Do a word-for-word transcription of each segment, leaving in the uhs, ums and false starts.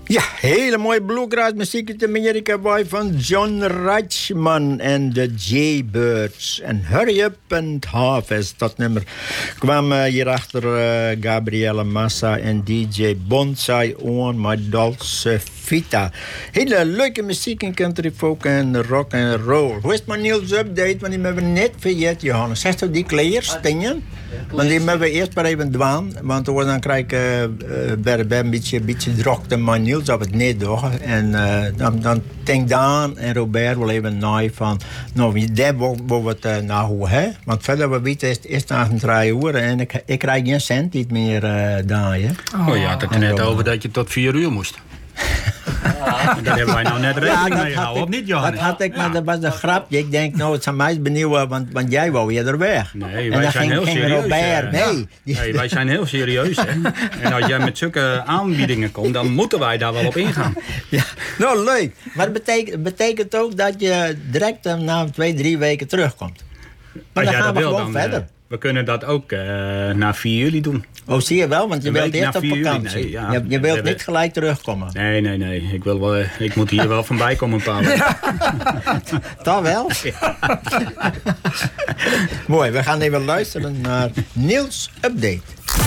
Ja, hele mooie bluegrass muziek uit Amerika bij van John Reichman en de Jaybirds. En Hurry Up and Harvest, dat nummer kwam uh, hierachter uh, Gabriele Massa en D J Bonsai on My Dolce Vita. Hele leuke muziek in country folk en rock and roll. Hoe is het maar Niels update? Want die hebben we net vergeten, Johannes. Zegt u die kleers, Stingen? Want die moeten we eerst maar even dwaan. Want dan krijg ik uh, uh, een beetje, een beetje drokte maar Niels op het net door. En uh, dan, dan denk Daan en Robert wel even na van... Nou, daar wil we het uh, naar hoe, hè? Want verder we weten is het eerst na een drie uur. En ik, ik krijg geen cent niet meer uh, daar, hè? Oh ja, het had net over dat je tot vier uur moest. Ja. Dat hebben wij nou net rekening ja, mee gehouden, of niet, Johan? Dat had ik, maar ja. Dat was een grapje. Ik denk, nou, het zou mij benieuwen, want, want jij wou eerder weg. Nee, wij zijn ging, heel ging serieus. Robert, nee. nee, wij zijn heel serieus, hè. En als jij met zulke aanbiedingen komt, dan moeten wij daar wel op ingaan. Ja, nou, leuk. Maar het betekent, betekent ook dat je direct uh, na twee, drie weken terugkomt. Maar als dan gaan we wil, gewoon dan, verder. Uh, we kunnen dat ook uh, na vier juli doen. Oh, zie je wel, want je een wilt eerst op vakantie. Nee, ja. Je, je wilt niet gelijk terugkomen. Nee, nee, nee. Ik, wil wel, ik moet hier wel van bij komen een paar weken. Ja. Dat wel? Ja. Mooi, we gaan even luisteren naar Niels Update.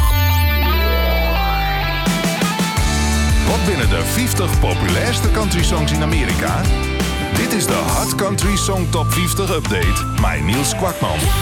Wat binnen de vijftig populairste country songs in Amerika? Dit is de Hot Country Song Top vijftig Update met Niels Kwakman.